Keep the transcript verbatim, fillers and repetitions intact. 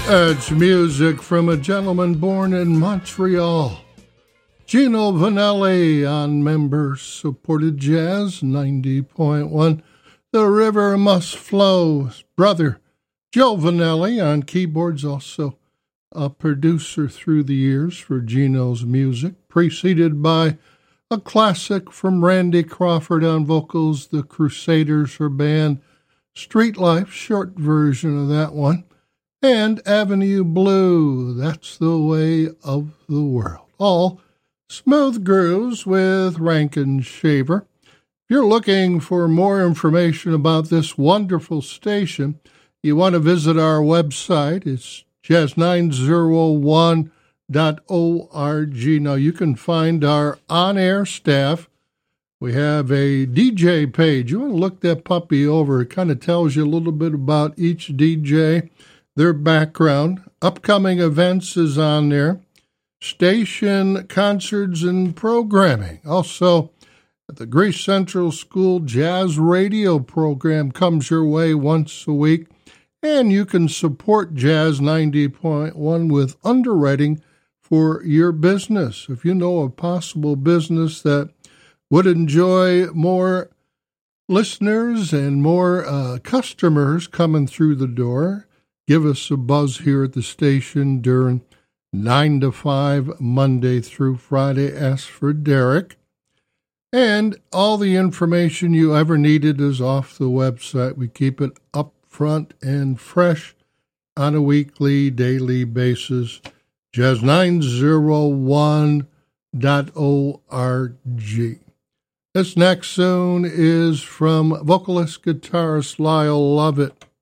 It's music from a gentleman born in Montreal. Gino Vannelli on member-supported Jazz ninety point one. The River Must Flow. His brother, Joe Vannelli, on keyboards, also a producer through the years for Gino's music, preceded by a classic from Randy Crawford on vocals, the Crusaders, her band, Street Life, short version of that one. And Avenue Blue, That's the Way of the World. All smooth grooves with Rankin Shaver. If you're looking for more information about this wonderful station, you want to visit our website. It's jazz nine oh one dot org. Now, you can find our on-air staff. We have a D J page. You want to look that puppy over. It kind of tells you a little bit about each D J, their background. Upcoming events is on there. Station concerts and programming. Also, the Greece Central School Jazz Radio program comes your way once a week. And you can support Jazz ninety point one with underwriting for your business. If you know a possible business that would enjoy more listeners and more uh, customers coming through the door, give us a buzz here at the station during nine to five, Monday through Friday. Ask for Derek. And all the information you ever needed is off the website. We keep it up front and fresh on a weekly, daily basis. jazz nine oh one dot org. This next tune is from vocalist guitarist Lyle Lovett.